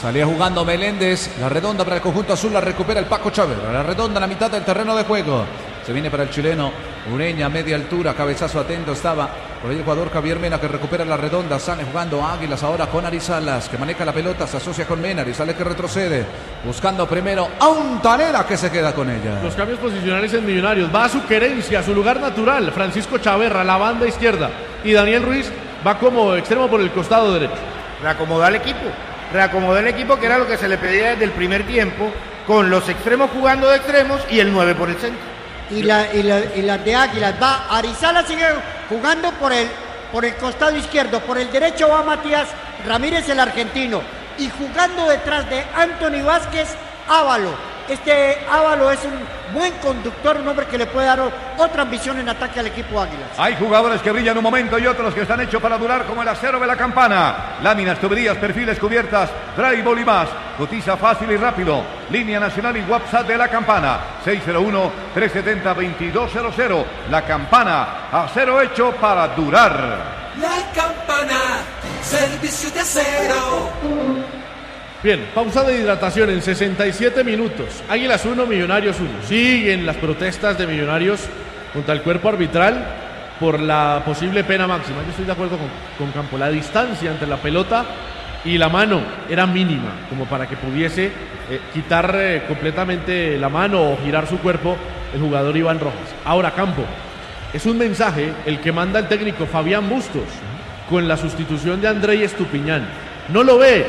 Salía jugando Meléndez. La redonda para el conjunto azul. La recupera el Paco Chaverra. La redonda a la mitad del terreno de juego. Se viene para el chileno Ureña, media altura, cabezazo atento estaba por ahí el jugador Javier Mena, que recupera la redonda. Sale jugando Águilas ahora con Arizalas, que maneja la pelota, se asocia con Mena. Arizales que retrocede, buscando primero a Untanera, que se queda con ella. Los cambios posicionales en Millonarios. Va a su querencia, a su lugar natural. Francisco Chaverra, la banda izquierda. Y Daniel Ruiz va como extremo por el costado derecho. Reacomodó el equipo, que era lo que se le pedía desde el primer tiempo, con los extremos jugando de extremos y el 9 por el centro. Y las de Águilas va, Arizala sigue jugando por el costado izquierdo, por el derecho va Matías Ramírez, el argentino, y jugando detrás de Anthony Vázquez, Ávalo. Este Ávalo es un buen conductor, un hombre que le puede dar otra ambición en ataque al equipo Águilas. Hay jugadores que brillan un momento y otros que están hechos para durar, como el acero de la Campana. Láminas, tuberías, perfiles, cubiertas, drywall y más. Cotiza fácil y rápido. Línea nacional y WhatsApp de la Campana. 601-370-2200. La Campana, acero hecho para durar. La Campana, servicio de acero. Bien, pausa de hidratación en 67 minutos. Águilas 1, Millonarios 1. Siguen las protestas de Millonarios contra el cuerpo arbitral por la posible pena máxima. Yo estoy de acuerdo con Campo. La distancia entre la pelota y la mano era mínima, como para que pudiese quitar completamente la mano o girar su cuerpo el jugador Iván Rojas. Ahora, Campo, es un mensaje el que manda el técnico Fabián Bustos con la sustitución de Andrei Estupiñán. No lo ve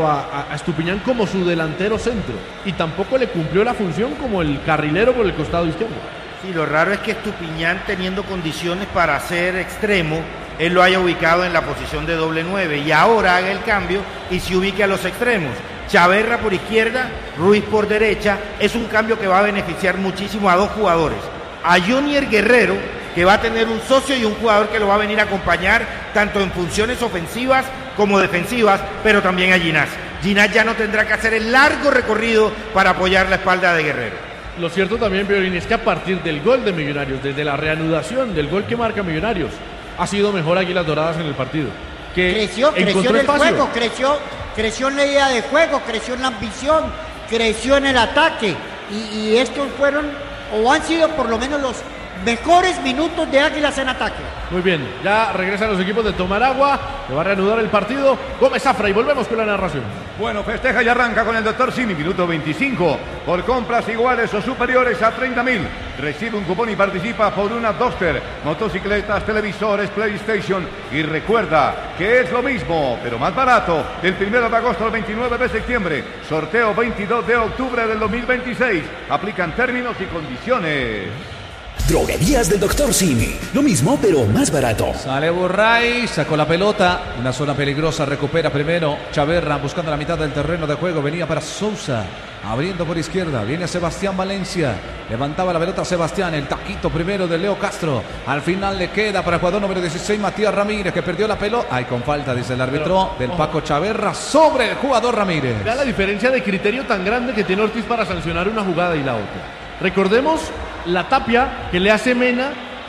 a Estupiñán como su delantero centro y tampoco le cumplió la función como el carrilero por el costado izquierdo. Sí, lo raro es que Estupiñán, teniendo condiciones para ser extremo, él lo haya ubicado en la posición de doble 9 y ahora haga el cambio y se ubique a los extremos. Chaverra por izquierda, Ruiz por derecha. Es un cambio que va a beneficiar muchísimo a dos jugadores. A Jonier Guerrero, que va a tener un socio y un jugador que lo va a venir a acompañar tanto en funciones ofensivas como defensivas, pero también a Ginás. Ginás ya no tendrá que hacer el largo recorrido para apoyar la espalda de Guerrero. Lo cierto también, Piorín, es que a partir del gol de Millonarios, desde la reanudación del gol que marca Millonarios, ha sido mejor Águilas Doradas en el partido. Creció en el juego, creció en la idea de juego, creció en la ambición, creció en el ataque. Y estos fueron, o han sido por lo menos los mejores minutos de Águilas en ataque. Muy bien, ya regresan los equipos de tomar agua, que va a reanudar el partido Gómez Zafra y volvemos con la narración. Bueno, festeja y arranca con el Dr. Simi, minuto 25. Por compras iguales o superiores a 30.000, recibe un cupón y participa por una Duster, motocicletas, televisores, PlayStation. Y recuerda que es lo mismo, pero más barato, del 1 de agosto al 29 de septiembre. Sorteo 22 de octubre del 2026. Aplican términos y condiciones. Droguerías del Dr. Simi. Lo mismo, pero más barato. Sale Burray, sacó la pelota. Una zona peligrosa, recupera primero Chaverra, buscando la mitad del terreno de juego. Venía para Sousa, abriendo por izquierda. Viene Sebastián Valencia. Levantaba la pelota Sebastián. El taquito primero de Leo Castro. Al final le queda para el jugador número 16, Matías Ramírez, que perdió la pelota. Ay, con falta, dice el árbitro, del Paco Chaverra sobre el jugador Ramírez. Vea la diferencia de criterio tan grande que tiene Ortiz para sancionar una jugada y la otra. Recordemos la tapia que le hace Mena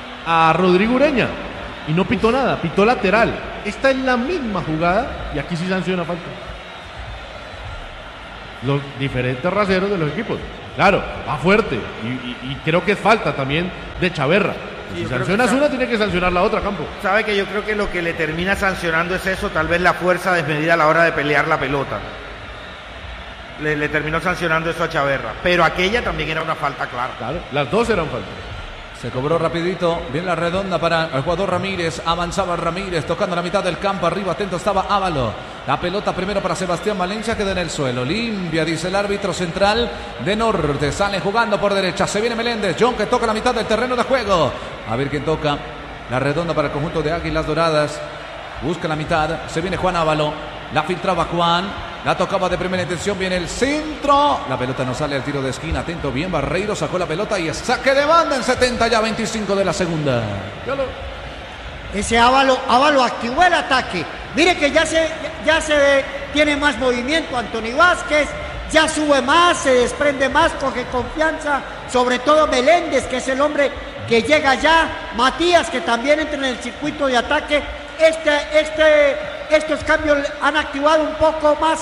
a Rodrigo Ureña y no pitó nada, pitó lateral. Esta es la misma jugada y aquí sí sanciona falta. Los diferentes raseros de los equipos. Claro, va fuerte y creo que es falta también de Chaverra. Si sancionas una, tiene que sancionar la otra, Campo. Sabe que yo creo que lo que le termina sancionando es eso, tal vez la fuerza desmedida a la hora de pelear la pelota. Le terminó sancionando eso a Chaverra, pero aquella también era una falta clara. Claro, las dos eran falta. Se cobró rapidito, bien la redonda para el jugador Ramírez, avanzaba Ramírez, tocando la mitad del campo, arriba atento estaba Ávalo. La pelota primero para Sebastián Valencia, queda en el suelo, limpia, dice el árbitro central de Norte, sale jugando por derecha, se viene Meléndez, John que toca la mitad del terreno de juego. A ver quién toca, la redonda para el conjunto de Águilas Doradas, busca la mitad, se viene Juan Ávalo, la filtraba Juan. La tocaba de primera intención, viene el centro. La pelota no sale al tiro de esquina. Atento, bien Barreiro, sacó la pelota y saque de banda en 70 ya 25 de la segunda. Ese Ávalo activó el ataque. Mire que ya se tiene más movimiento Anthony Vázquez, ya sube más, se desprende más, coge confianza, sobre todo Meléndez, que es el hombre que llega ya, Matías, que también entra en el circuito de ataque. Estos cambios han activado un poco más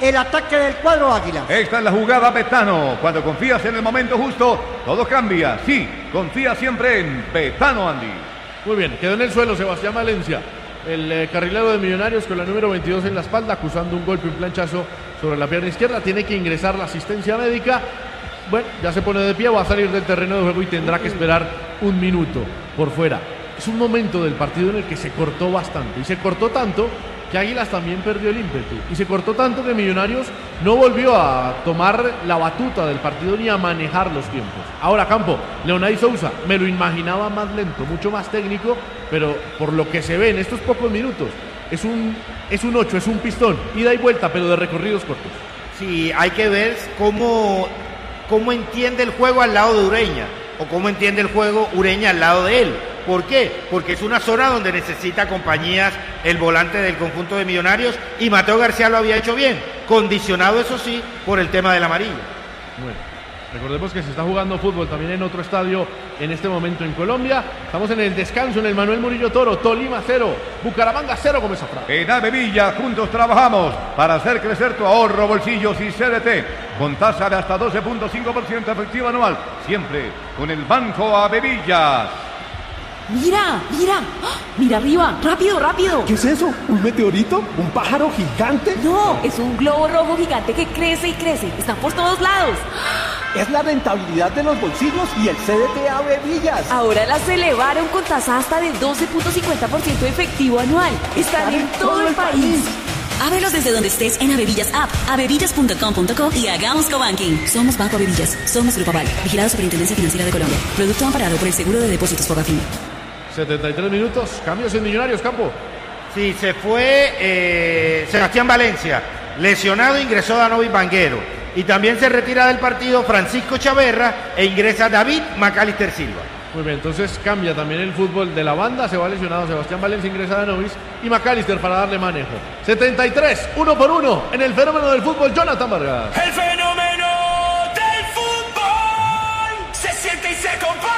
el ataque del cuadro Águila. Esta es la jugada Betano. Cuando confías en el momento justo, todo cambia. Sí, confía siempre en Betano, Andy. Muy bien, quedó en el suelo Sebastián Valencia, el carrilero de Millonarios, con la número 22 en la espalda, acusando un golpe, un planchazo sobre la pierna izquierda. Tiene que ingresar la asistencia médica. Bueno, ya se pone de pie, va a salir del terreno de juego y tendrá que esperar un minuto por fuera. Es un momento del partido en el que se cortó bastante, y se cortó tanto que Águilas también perdió el ímpetu, y se cortó tanto que Millonarios no volvió a tomar la batuta del partido ni a manejar los tiempos. Ahora, Campo, Leonay Sousa, me lo imaginaba más lento, mucho más técnico, pero por lo que se ve en estos pocos minutos, es un 8, es un pistón, ida y vuelta, pero de recorridos cortos. Sí, hay que ver cómo entiende el juego al lado de Ureña, o cómo entiende el juego Ureña al lado de él. ¿Por qué? Porque es una zona donde necesita compañías el volante del conjunto de Millonarios, y Mateo García lo había hecho bien, condicionado eso sí por el tema del amarillo. Bueno, recordemos que se está jugando fútbol también en otro estadio en este momento en Colombia. Estamos en el descanso en el Manuel Murillo Toro. Tolima 0, Bucaramanga 0, como esa frase. En Avevilla juntos trabajamos para hacer crecer tu ahorro, bolsillos y CDT con tasa de hasta 12.5% efectiva anual, siempre con el Banco Avevillas. Mira, mira, ¡ah! Mira arriba, rápido, rápido. ¿Qué es eso? ¿Un meteorito? ¿Un pájaro gigante? No, es un globo rojo gigante que crece y crece. Están por todos lados. Es la rentabilidad de los bolsillos y el CDT Avevillas. Ahora las elevaron con tasa hasta de 12.50% efectivo anual. Están en todo el país. Ábrelos desde donde estés en Avevillas App, avevillas.com.co y hagamos cobanking. Somos Banco Avevillas, somos Grupo Aval, vigilado Superintendencia Financiera de Colombia. Producto amparado por el Seguro de Depósitos Fogafín. 73 minutos, cambios en Millonarios, Campo. Sí, se fue Sebastián Valencia, lesionado, ingresó Danovis Vanguero, y también se retira del partido Francisco Chaverra e ingresa David Macalister Silva. Muy bien, entonces cambia también el fútbol de la banda. Se va lesionado Sebastián Valencia, ingresa Danovis y Macalister para darle manejo. 73, 1-1 en el fenómeno del fútbol, Jonathan Vargas. El fenómeno del fútbol se siente y se comparte.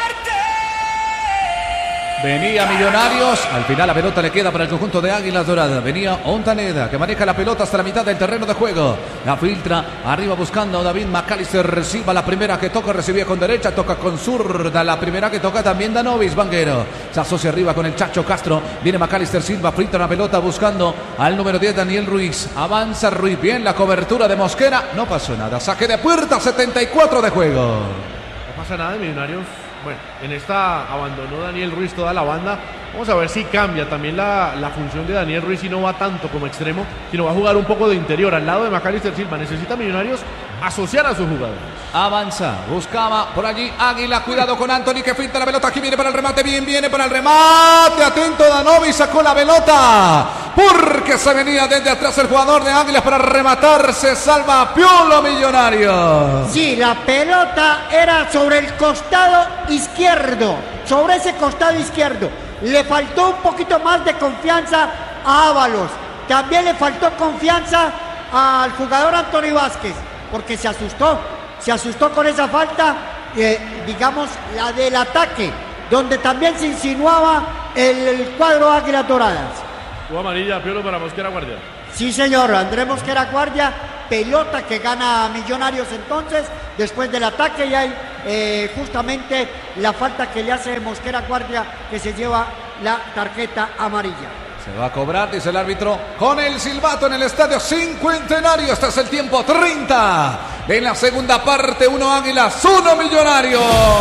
Venía Millonarios, al final la pelota le queda para el conjunto de Águilas Doradas. Venía Ontaneda, que maneja la pelota hasta la mitad del terreno de juego. La filtra, arriba buscando David Macalister. Reciba la primera que toca, recibía con derecha, toca con zurda. La primera que toca también Danovis Vanguero. Se asocia arriba con el Chacho Castro. Viene Macalister Silva, filtra la pelota buscando al número 10, Daniel Ruiz. Avanza Ruiz, bien la cobertura de Mosquera. No pasó nada, saque de puerta, 74 de juego. No pasa nada de Millonarios. Bueno, en esta abandonó Daniel Ruiz toda la banda. Vamos a ver si cambia también la función de Daniel Ruiz y no va tanto como extremo, sino va a jugar un poco de interior al lado de Macalister Silva. Necesita Millonarios asociar a sus jugadores. Avanza, buscaba por allí Águila, cuidado con Anthony que finta la pelota, aquí viene para el remate, bien viene para el remate, atento Danovis, sacó la pelota, porque se venía desde atrás el jugador de Águilas para rematar, se salva Piolo Millonarios. Sí, la pelota era sobre el costado izquierdo, sobre ese costado izquierdo. Le faltó un poquito más de confianza a Ábalos, también le faltó confianza al jugador Anthony Vázquez, porque se asustó con esa falta, digamos, la del ataque, donde también se insinuaba el cuadro Águilas Doradas. Jugó amarilla, Piolo para Mosquera Guardia. Sí, señor, Andrés Mosquera Guardia, pelota que gana Millonarios entonces, después del ataque, y hay justamente la falta que le hace Mosquera Guardia, que se lleva la tarjeta amarilla. Se va a cobrar, dice el árbitro, con el silbato en el Estadio Cincuentenario. Este es el tiempo 30 en la segunda parte. 1 Águilas, 1 Millonarios.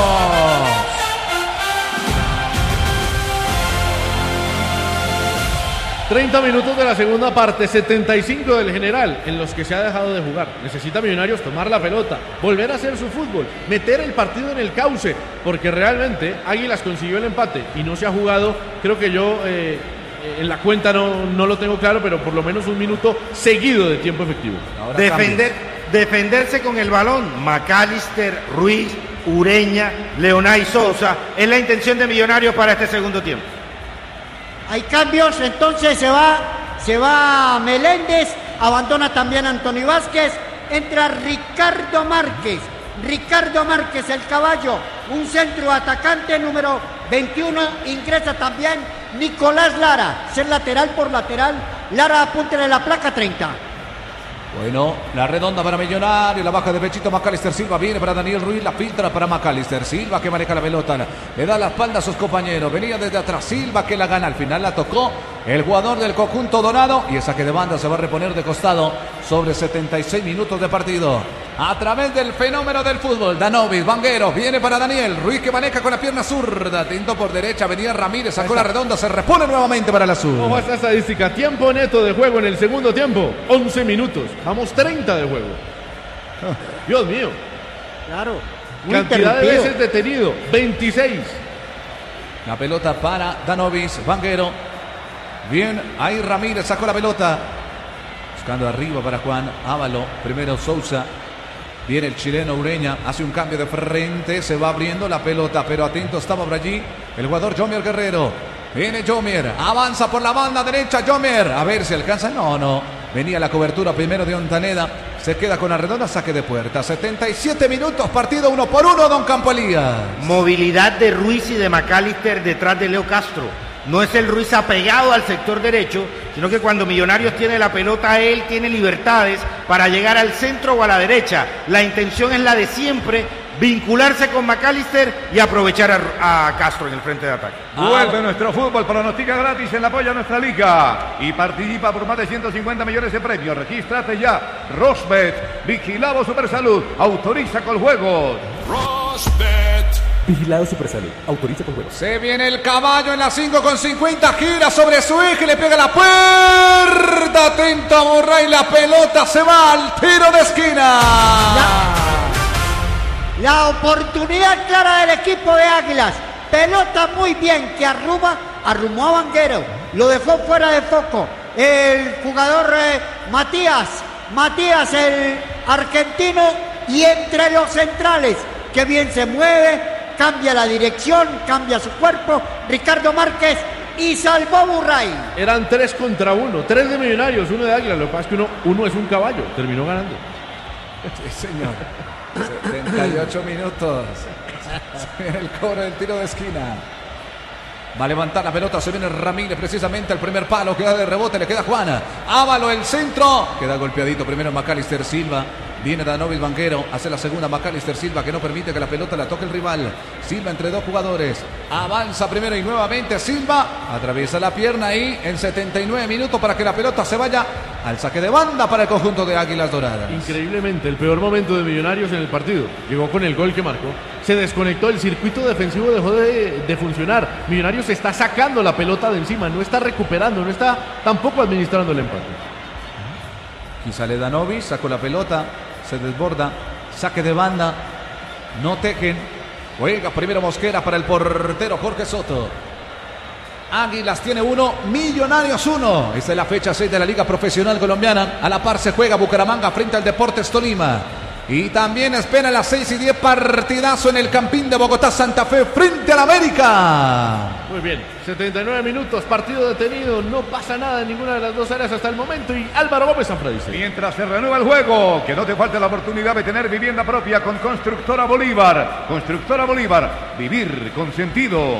30 minutos de la segunda parte, 75 del general, en los que se ha dejado de jugar. Necesita Millonarios tomar la pelota, volver a hacer su fútbol, meter el partido en el cauce, porque realmente Águilas consiguió el empate y no se ha jugado. Creo que yo en la cuenta no lo tengo claro, pero por lo menos un minuto seguido de tiempo efectivo. Defenderse con el balón, Macalister, Ruiz, Ureña, Leonay Sousa, es la intención de Millonarios para este segundo tiempo. Hay cambios, entonces se va Meléndez, abandona también Anthony Vázquez, entra Ricardo Márquez, el caballo, un centro atacante número 21, ingresa también Nicolás Lara, ser lateral por lateral, Lara apúntele la placa 30. Bueno, la redonda para Millonario, la baja de pechito Macalister Silva, viene para Daniel Ruiz, la filtra para Macalister Silva que maneja la pelota, le da la espalda a sus compañeros, venía desde atrás Silva que la gana, al final la tocó el jugador del conjunto dorado y el saque de banda se va a reponer de costado sobre 76 minutos de partido. A través del fenómeno del fútbol, Danovis, Vanguero, viene para Daniel Ruiz que maneja con la pierna zurda, atento por derecha, venía Ramírez, sacó la redonda, se repone nuevamente para el azul. Ojo a esta estadística, tiempo neto de juego en el segundo tiempo, 11 minutos, vamos 30 de juego. Dios mío. Claro. Cantidad de veces detenido, 26. La pelota para Danovis, Vanguero. Bien, ahí Ramírez sacó la pelota. Buscando arriba para Juan Ávalo. Primero Sousa. Viene el chileno Ureña. Hace un cambio de frente. Se va abriendo la pelota. Pero atento estaba por allí el jugador Jomier Guerrero. Viene Jomier. Avanza por la banda derecha Jomier. A ver si alcanza. No. Venía la cobertura primero de Ontaneda. Se queda con la redonda. Saque de puerta. 77 minutos. Partido 1-1. Don Campo Elías. Movilidad de Ruiz y de Macalister detrás de Leo Castro. No es el Ruiz apegado al sector derecho, sino que cuando Millonarios tiene la pelota, él tiene libertades para llegar al centro o a la derecha. La intención es la de siempre, vincularse con Macalister y aprovechar a Castro en el frente de ataque. Vuelve nuestro fútbol, pronostica gratis en la apoyo a nuestra liga y participa por más de 150 millones de premios. Regístrate ya. Rosbet, Vigilado Supersalud, autoriza con juegos. Rosbet. Vigilado Supersalud. Autoriza con juegos. Se viene el caballo en la 5:50. Gira sobre su eje. Le pega la puerta. Atento a Borray. La pelota se va al tiro de esquina. La oportunidad clara del equipo de Águilas. Pelota muy bien que arrumó a Vanguero. Lo dejó fuera de foco. El jugador Matías, el argentino. Y entre los centrales. Que bien se mueve. Cambia la dirección, cambia su cuerpo, Ricardo Márquez y salvó Burray. Eran 3 contra 1, 3 de Millonarios, 1 de Águila. Lo que pasa es que uno es un caballo, terminó ganando. Sí, señor. 78 minutos. El cobro del tiro de esquina. Va a levantar la pelota, se viene Ramírez precisamente al primer palo, queda de rebote, le queda Juana. Ávalo el centro, queda golpeadito primero Macalister Silva. Viene Danovis Vanguero, hace la segunda Macalister Silva que no permite que la pelota la toque el rival. Silva entre dos jugadores, avanza primero y nuevamente Silva, atraviesa la pierna ahí en 79 minutos para que la pelota se vaya al saque de banda para el conjunto de Águilas Doradas. Increíblemente, el peor momento de Millonarios en el partido. Llegó con el gol que marcó. Se desconectó, el circuito defensivo dejó de funcionar. Millonarios está sacando la pelota de encima, no está recuperando, no está tampoco administrando el empate. Aquí sale Danovis, sacó la pelota, se desborda, saque de banda, no tejen. Juega primero Mosquera para el portero Jorge Soto. Águilas tiene 1, Millonarios 1. Esta es la fecha 6 de la Liga Profesional Colombiana. A la par se juega Bucaramanga frente al Deportes Tolima. Y también espera a las 6:10 partidazo en el Campín de Bogotá, Santa Fe frente al América. Muy bien, 79 minutos, partido detenido, no pasa nada en ninguna de las dos áreas hasta el momento y Álvaro Gómez Sanfra dice. Mientras se renueva el juego, que no te falte la oportunidad de tener vivienda propia con Constructora Bolívar. Constructora Bolívar, vivir con sentido.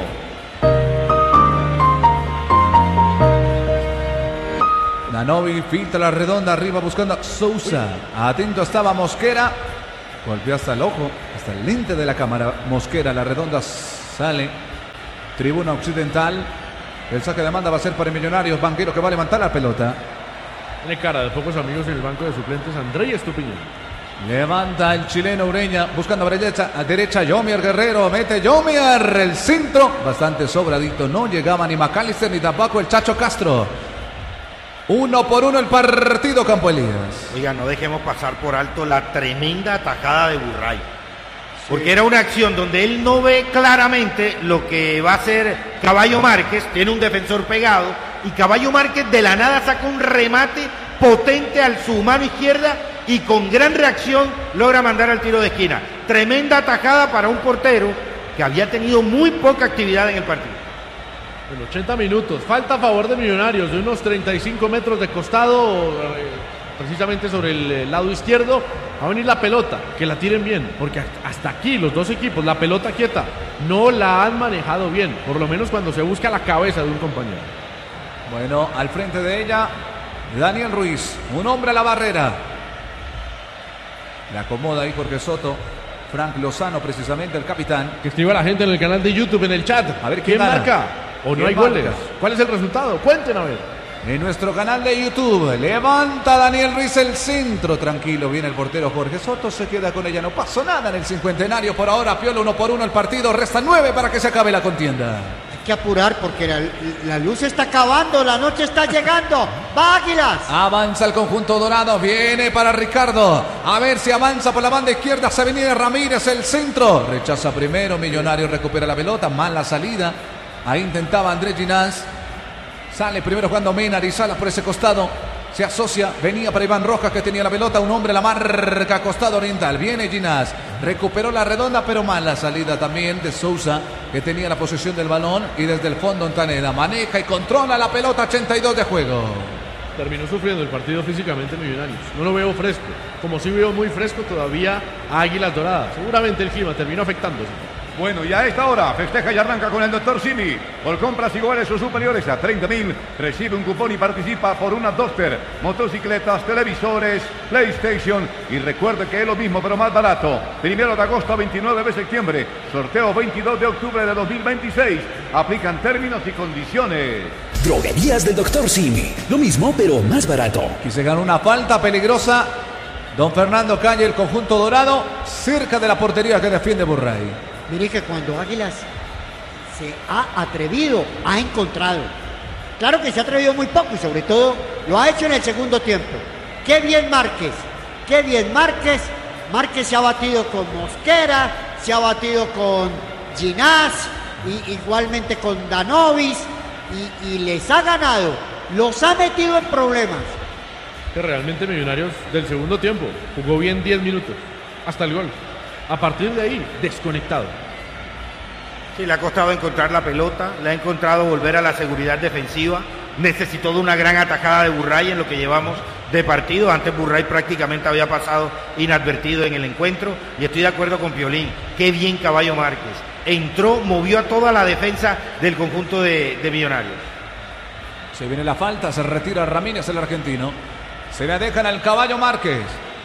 Danovi filtra la redonda arriba buscando a Sousa. Atento estaba Mosquera. Golpeó hasta el ojo, hasta el lente de la cámara. Mosquera, la redonda sale. Tribuna occidental. El saque de manda va a ser para el Millonarios. Vanguero que va a levantar la pelota. Tiene cara de pocos amigos en el banco de suplentes. André Estupiñán. Levanta el chileno Ureña. Buscando a derecha Jomier Guerrero. Mete Jomier. El centro. Bastante sobradito. No llegaba ni Macalister ni tampoco el Chacho Castro. 1-1 el partido, Campo Elías. Oiga, no dejemos pasar por alto la tremenda atajada de Burray. Porque era una acción donde él no ve claramente lo que va a hacer Caballo Márquez. Tiene un defensor pegado. Y Caballo Márquez de la nada saca un remate potente a su mano izquierda. Y con gran reacción logra mandar al tiro de esquina. Tremenda atajada para un portero que había tenido muy poca actividad en el partido. En 80 minutos, falta a favor de Millonarios de unos 35 metros de costado, precisamente sobre el lado izquierdo. Va a venir la pelota, que la tiren bien, porque hasta aquí los dos equipos, la pelota quieta, no la han manejado bien, por lo menos cuando se busca la cabeza de un compañero. Bueno, al frente de ella, Daniel Ruiz, un hombre a la barrera. Le acomoda ahí Jorge Soto. Frank Lozano, precisamente, el capitán. Que escriba la gente en el canal de YouTube, en el chat. A ver quién gana. marca. ¿O no hay marca? goles? ¿Cuál es el resultado? Cuenten a ver. En nuestro canal de YouTube, levanta Daniel Ruiz el centro. Tranquilo, viene el portero Jorge Soto, se queda con ella. No pasó nada en el cincuentenario. Por ahora, Piolo 1-1 el partido. Restan 9 para que se acabe la contienda. Hay que apurar porque la luz está acabando, la noche está llegando. ¡Va, Águilas! Avanza el conjunto dorado, viene para Ricardo. A ver si avanza por la banda izquierda. Se viene Ramírez, el centro. Rechaza primero, Millonario recupera la pelota. Mala salida. Ahí intentaba Andrés Ginás. Sale primero jugando Mena, Arizalas por ese costado. Se asocia, venía para Iván Rojas que tenía la pelota. Un hombre la marca, costado oriental. Viene Ginás, recuperó la redonda, pero mala salida también de Sousa, que tenía la posesión del balón. Y desde el fondo Ontaneda maneja y controla la pelota, 82 de juego. Terminó sufriendo el partido físicamente Millonarios. No lo veo fresco. Como sí veo muy fresco todavía a Águilas Doradas. Seguramente el clima terminó afectándose. Bueno, y a esta hora festeja y arranca con el Dr. Simi. Por compras iguales o superiores a 30.000, recibe un cupón y participa por una Duster, motocicletas, televisores, PlayStation. Y recuerde que es lo mismo, pero más barato. 1 de agosto a 29 de septiembre. Sorteo 22 de octubre de 2026. Aplican términos y condiciones. Droguerías del Dr. Simi. Lo mismo, pero más barato. Aquí se ganó una falta peligrosa. Don Fernando Calle, el conjunto dorado, cerca de la portería que defiende Burray. Mire que cuando Águilas se ha atrevido, ha encontrado. Claro que se ha atrevido muy poco y sobre todo lo ha hecho en el segundo tiempo. ¡Qué bien Márquez! ¡Qué bien Márquez! Márquez se ha batido con Mosquera, se ha batido con Ginás, y igualmente con Danovis, y les ha ganado. Los ha metido en problemas. Que realmente Millonarios del segundo tiempo jugó bien 10 minutos, hasta el gol. A partir de ahí, desconectado. Sí, le ha costado encontrar la pelota, le ha encontrado volver a la seguridad defensiva. Necesitó de una gran atajada de Burray en lo que llevamos de partido. Antes Burray prácticamente había pasado inadvertido en el encuentro. Y estoy de acuerdo con Piolín. Qué bien Caballo Márquez. Entró, movió a toda la defensa del conjunto de Millonarios. Se viene la falta, se retira Ramírez, el argentino. Se la dejan al Caballo Márquez.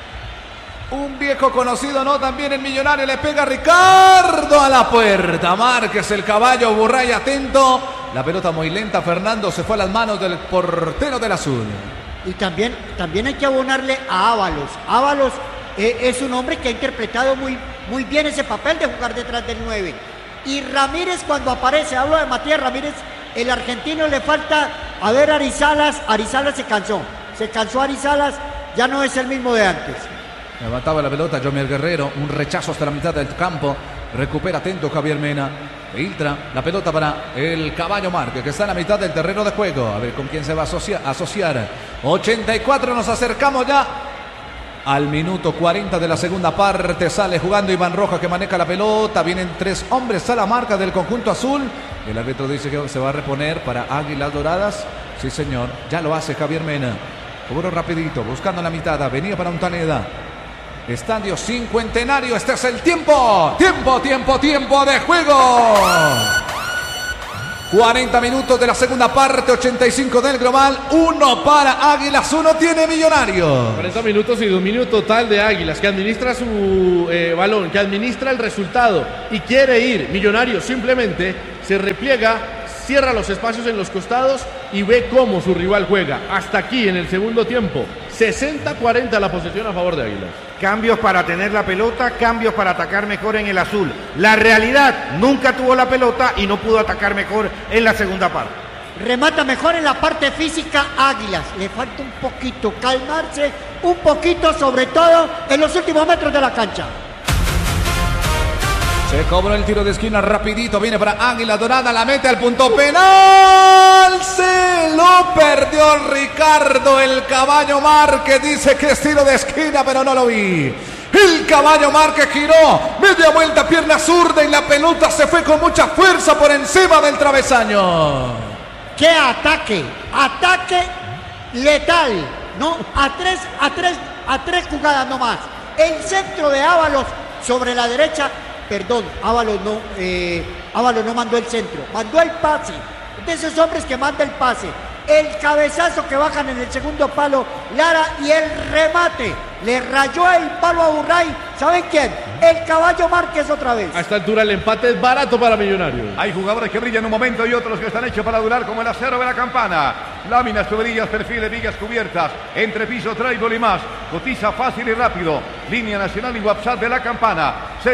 Un viejo conocido, ¿no? También el Millonario le pega a Ricardo a la puerta. Márquez, el Caballo, Burray atento. La pelota muy lenta, Fernando, se fue a las manos del portero del Azul. Y también hay que abonarle a Ábalos. Ábalos es un hombre que ha interpretado muy bien ese papel de jugar detrás del 9. Y Ramírez cuando aparece, hablo de Matías Ramírez, el argentino le falta a ver a Arizalas. Arizalas se cansó Arizalas, ya no es el mismo de antes. Levantaba la pelota Jomier Guerrero, un rechazo hasta la mitad del campo. Recupera atento Javier Mena. Filtra la pelota para el Caballo Márquez, que está en la mitad del terreno de juego. A ver con quién se va a asociar. 84, nos acercamos ya al minuto 40 de la segunda parte. Sale jugando Iván Rojas, que maneja la pelota. Vienen 3 hombres a la marca del conjunto azul. El árbitro dice que se va a reponer para Águilas Doradas. Sí, señor, ya lo hace Javier Mena. Cobro rapidito, buscando la mitad. Venía para Ontaneda. Estadio Cincuentenario, este es el tiempo de juego. 40 minutos de la segunda parte, 85 del global, 1 para Águilas, 1 tiene Millonario. 40 minutos y dominio total de Águilas, que administra su balón, que administra el resultado y quiere ir. Millonario simplemente se repliega, cierra los espacios en los costados y ve cómo su rival juega. Hasta aquí en el segundo tiempo, 60-40 la posesión a favor de Águilas. Cambios para tener la pelota, cambios para atacar mejor en el azul. La realidad, nunca tuvo la pelota y no pudo atacar mejor en la segunda parte. Remata mejor en la parte física Águilas. Le falta un poquito calmarse, un poquito sobre todo en los últimos metros de la cancha. Se cobró el tiro de esquina rapidito, viene para Águila Dorada, la mete al punto penal. Se lo perdió Ricardo, el Caballo Márquez. Dice que es tiro de esquina, pero no lo vi. El Caballo Márquez giró, media vuelta, pierna zurda y la pelota se fue con mucha fuerza por encima del travesaño. ¡Qué ataque! Ataque letal, ¿no? A tres jugadas nomás. El centro de Ábalos sobre la derecha. Perdón, Ábalos no mandó el centro, mandó el pase. De esos hombres que manda el pase. el cabezazo que bajan en el segundo palo Lara y el remate. Le rayó el palo a Burray. ¿Saben quién? El Caballo Márquez otra vez. A esta altura el empate es barato para Millonarios. Hay jugadores que brillan un momento y otros que están hechos para durar, como el acero de la Campana. Láminas, tuberías, perfiles, vigas cubiertas, entrepiso, traible y más. Cotiza fácil y rápido. Línea nacional y WhatsApp de la Campana.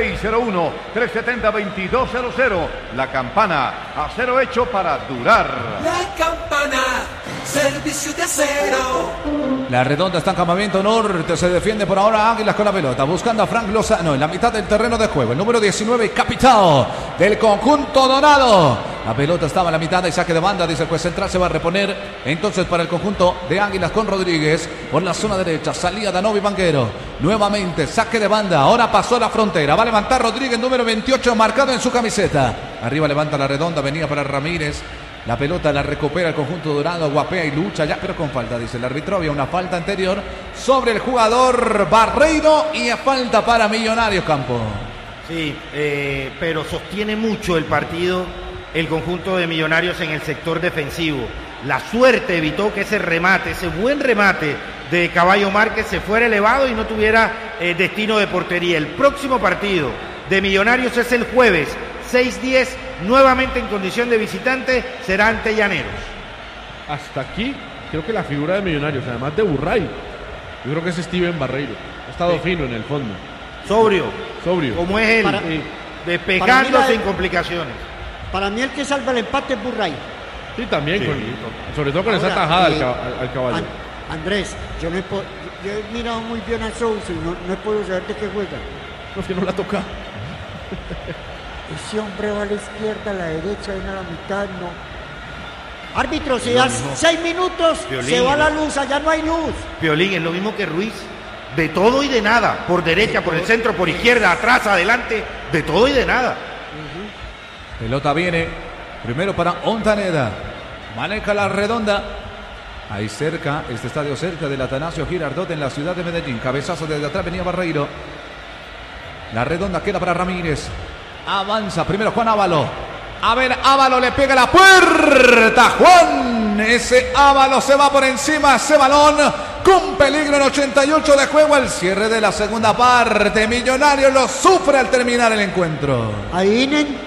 601-370-2200. La Campana, acero hecho para durar. La Campana, servicio de acero. La Redonda está en campamento norte, se defiende por ahora Águilas con la pelota, buscando a Frank Lozano en la mitad del terreno de juego, el número 19, capitán del conjunto dorado. La pelota estaba en la mitad y saque de banda, dice el juez central, se va a reponer entonces para el conjunto de Águilas con Rodríguez por la zona derecha, salía Danovi Banguero, nuevamente saque de banda, ahora pasó la frontera, va a levantar Rodríguez, número 28, marcado en su camiseta. Arriba levanta la Redonda, venía para Ramírez. La pelota la recupera el conjunto dorado, guapea y lucha ya, pero con falta, dice el árbitro. Había una falta anterior sobre el jugador Barreiro y falta para Millonarios, Campo. Sí, pero sostiene mucho el partido el conjunto de Millonarios en el sector defensivo. La suerte evitó que ese remate, ese buen remate de Caballo Márquez se fuera elevado y no tuviera destino de portería. El próximo partido de Millonarios es el jueves 6-10, nuevamente en condición de visitante, será ante Llaneros. Hasta aquí, creo que la figura de Millonarios, además de Burray, yo creo que es Steven Barreiro. Ha estado fino en el fondo. Sobrio. Como es él, Para despejándose sin complicaciones. Para mí el que salva el empate es Burray. Sí, también, Sí. sobre todo con Ahora, esa tajada al caballo. Andrés, yo he mirado muy bien a Sousa y no he podido saber de qué juega. No, es que no la toca. Ese hombre va a la izquierda, a la derecha, viene a la mitad, no. Árbitro, si das 6 minutos, Piolín, se va la luz, allá no hay luz. Piolín es lo mismo que Ruiz. De todo y de nada. Por derecha, por el centro, por izquierda, atrás, adelante. De todo y de nada. Pelota viene, primero para Ontaneda, maneja la Redonda. Ahí cerca, este estadio cerca del Atanasio Girardot en la ciudad de Medellín. Cabezazo desde atrás, venía Barreiro. La Redonda queda para Ramírez. Avanza primero Juan Ávalo. A ver, Ávalo le pega la puerta. Juan, ese Ávalo se va por encima, ese balón con peligro en 88 de juego. El cierre de la segunda parte. Millonarios lo sufre al terminar el encuentro. Adivinen.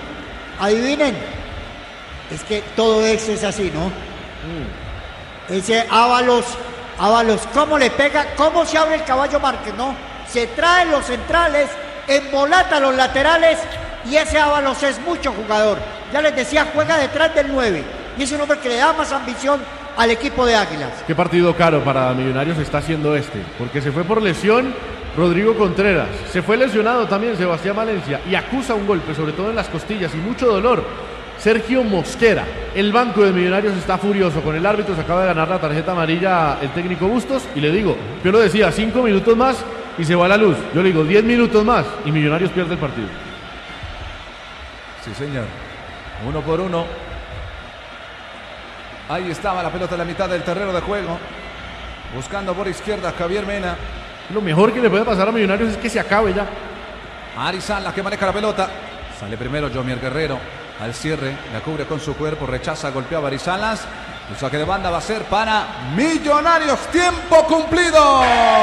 Es que todo eso es así, ¿no? Ese Ábalos, ¿cómo le pega? ¿Cómo se abre el Caballo Márquez, no? Se trae los centrales, embolata los laterales y ese Ábalos es mucho jugador. Ya les decía, juega detrás del 9 y es un hombre que le da más ambición al equipo de Águilas. Qué partido caro para Millonarios está haciendo este, porque se fue por lesión Rodrigo Contreras, se fue lesionado también Sebastián Valencia y acusa un golpe, sobre todo en las costillas y mucho dolor. Sergio Mosquera, el banco de Millonarios está furioso con el árbitro, se acaba de ganar la tarjeta amarilla el técnico Bustos y le digo, yo lo decía, 5 minutos más y se va la luz, yo le digo 10 minutos más y Millonarios pierde el partido. Sí, señor. 1 por 1. Ahí estaba la pelota en la mitad del terreno de juego. Buscando por izquierda Javier Mena. Lo mejor que le puede pasar a Millonarios es que se acabe ya. Arizala que maneja la pelota. Sale primero Jomier Guerrero. Al cierre, la cubre con su cuerpo, rechaza, golpeaba a Arizalas. El saque de banda va a ser para Millonarios. Tiempo cumplido.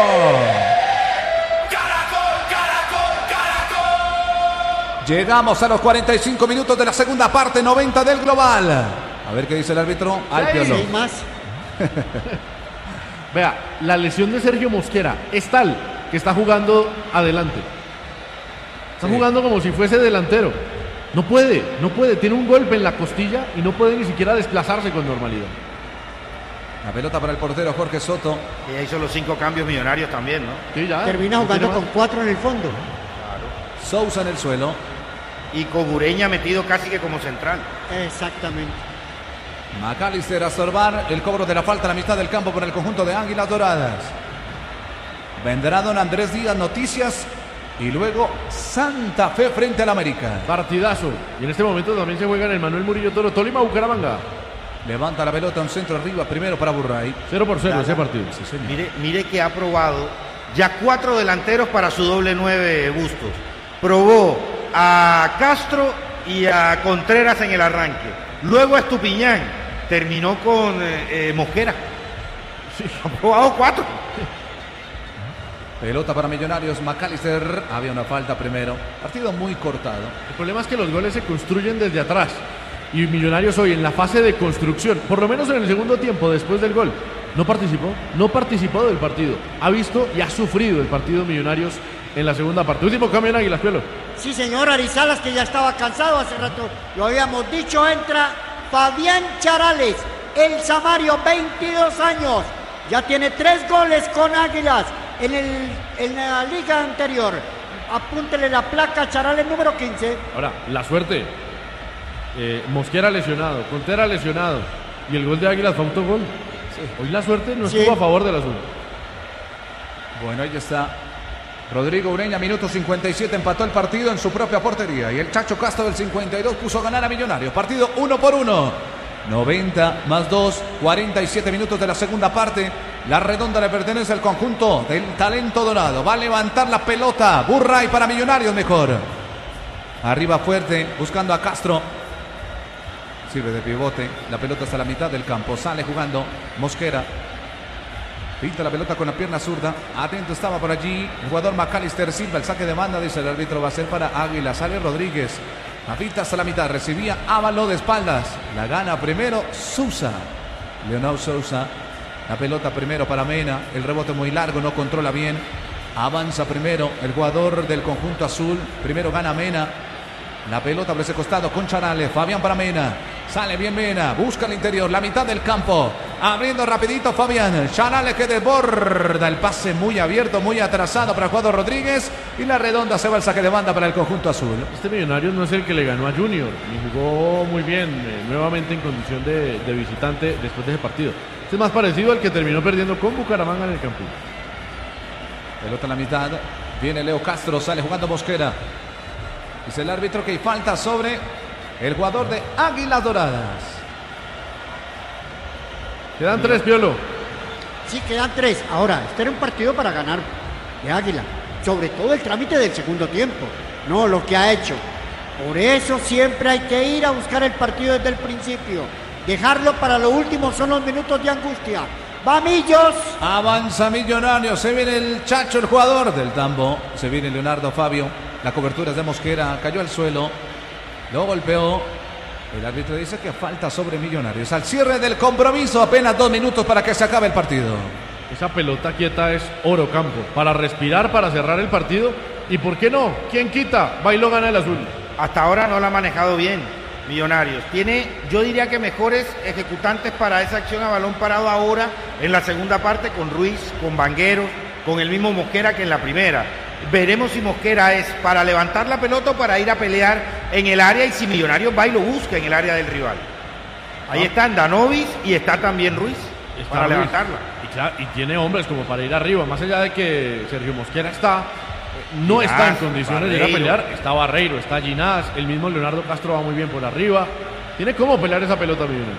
Llegamos a los 45 minutos de la segunda parte, 90 del global. A ver qué dice el árbitro. Alpiolo. ¿Hay más? Vea, la lesión de Sergio Mosquera es tal que está jugando adelante. Está jugando como si fuese delantero. No puede, tiene un golpe en la costilla y no puede ni siquiera desplazarse con normalidad. La pelota para el portero Jorge Soto. Y ya hizo los 5 cambios Millonarios también, ¿no? Sí, ya. Termina jugando con 4 en el fondo. Sousa en el suelo. Y con Ureña metido casi que como central. Exactamente. McAllister a sorbar el cobro de la falta a la mitad del campo por el conjunto de Águilas Doradas. Vendrá don Andrés Díaz, noticias. Y luego Santa Fe frente al América. Partidazo. Y en este momento también se juega en el Manuel Murillo Toro, Tolima, Bucaramanga. Levanta la pelota, un centro arriba, primero para Burray. 0-0 ese partido. Sí, señor. Mire que ha probado ya 4 delanteros para su doble 9 Bustos. Probó a Castro y a Contreras en el arranque. Luego a Estupiñán. terminó con Mosquera. Sí. Han probado 4. Pelota para Millonarios, McAllister. Había una falta primero. Partido muy cortado. El problema es que los goles se construyen desde atrás. Y Millonarios hoy en la fase de construcción, por lo menos en el segundo tiempo, después del gol, no participó del partido. Ha visto y ha sufrido el partido Millonarios en la segunda parte. Último cambio en Águilas, Piolo. Sí, señor, Arizalas, que ya estaba cansado hace rato. Lo habíamos dicho, entra Fabián Charales, el Samario, 22 años. Ya tiene 3 goles con Águilas en la liga anterior. Apúntele la placa, Charales, número 15. Ahora, la suerte. Mosquera lesionado, Contera lesionado. Y el gol de Águilas fue autogol. Sí. Hoy la suerte no estuvo a favor del azul. Bueno, ahí está Rodrigo Ureña, minuto 57, empató el partido en su propia portería. Y el Chacho Castro del 52 puso a ganar a Millonarios. Partido 1-1. 90 más 2, 47 minutos de la segunda parte. La redonda le pertenece al conjunto del talento dorado. Va a levantar la pelota. Burray para Millonarios mejor. Arriba fuerte, buscando a Castro. Sirve de pivote. La pelota hasta la mitad del campo. Sale jugando Mosquera. Pinta la pelota con la pierna zurda. Atento estaba por allí el jugador McAllister Silva. El saque de banda, dice el árbitro, va a ser para Águila. Sale Rodríguez. La pinta hasta la mitad. Recibía Ávalo de espaldas. La gana primero Sousa. Leonel Sousa. La pelota primero para Mena. El rebote muy largo. No controla bien. Avanza primero el jugador del conjunto azul. Primero gana Mena. La pelota por ese costado con Charales. Fabián para Mena. Sale bien Mena. Busca el interior. La mitad del campo. Abriendo rapidito Fabián. Charales que desborda. El pase muy abierto, muy atrasado para el jugador Rodríguez. Y la redonda se va al saque de banda para el conjunto azul. Este Millonarios no es el que le ganó a Junior. Y jugó muy bien. Nuevamente en condición de visitante después de ese partido. Este es más parecido al que terminó perdiendo con Bucaramanga en el Campín. Pelota en la mitad. Viene Leo Castro. Sale jugando Mosquera. Dice el árbitro que hay falta sobre el jugador de Águilas Doradas. Quedan 3, Piolo. Sí, quedan 3. Ahora, este era un partido para ganar de Águila. Sobre todo el trámite del segundo tiempo. No lo que ha hecho. Por eso siempre hay que ir a buscar el partido desde el principio. Dejarlo para lo último son los minutos de angustia. ¡Va Millos! Avanza Millonarios. Se viene el Chacho, el jugador del Tambo. Se viene Leonardo Fabio. La cobertura es de Mosquera. Cayó al suelo. Lo golpeó. El árbitro dice que falta sobre Millonarios. Al cierre del compromiso, apenas 2 minutos para que se acabe el partido. Esa pelota quieta es oro campo. Para respirar, para cerrar el partido. ¿Y por qué no? ¿Quién quita? Bailó gana el azul. Hasta ahora no la ha manejado bien Millonarios. Tiene, yo diría que mejores ejecutantes para esa acción a balón parado ahora en la segunda parte, con Ruiz, con Vangueros, con el mismo Mosquera que en la primera. Veremos si Mosquera es para levantar la pelota o para ir a pelear en el área, y si Millonarios va y lo busca en el área del rival. Ahí están Danovis y está también Ruiz para Ruiz levantarla. Y tiene hombres como para ir arriba, más allá de que Sergio Mosquera no está en condiciones de ir a pelear. Está Barreiro, está Ginás, el mismo Leonardo Castro va muy bien por arriba. Tiene cómo pelear esa pelota Millonarios.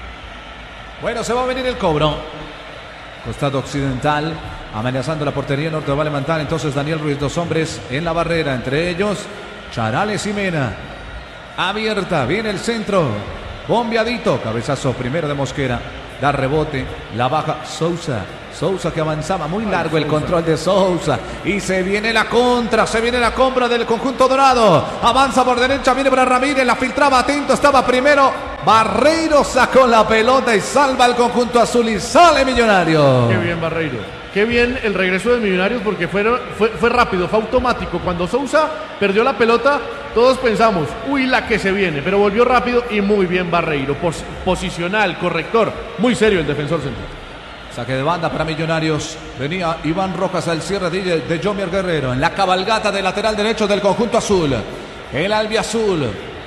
Bueno, se va a venir el cobro. Costado occidental, amenazando la portería norte, va a levantar entonces Daniel Ruiz. 2 hombres en la barrera, entre ellos Charales y Mena. Abierta, viene el centro, bombeadito, cabezazo primero de Mosquera. Da rebote, la baja Sousa. Sousa que avanzaba muy largo, el control de Sousa. Y se viene la contra, se viene la compra del conjunto dorado. Avanza por derecha, viene para Ramírez, la filtraba, atento, estaba primero. Barreiro sacó la pelota y salva el conjunto azul y sale Millonario. Qué bien Barreiro. Qué bien el regreso de Millonarios, porque fue rápido, fue automático. Cuando Sousa perdió la pelota, todos pensamos, uy, la que se viene, pero volvió rápido y muy bien Barreiro. Posicional, corrector, muy serio el defensor central. Saque de banda para Millonarios. Venía Iván Rojas al cierre de Jomier Guerrero en la cabalgata de lateral derecho del conjunto azul. El albiazul.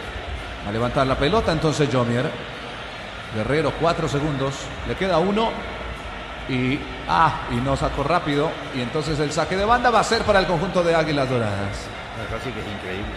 A levantar la pelota entonces Jomier. Guerrero, 4 segundos. Le queda 1. Y no sacó rápido. Y entonces el saque de banda va a ser para el conjunto de Águilas Doradas. Eso sí que es increíble.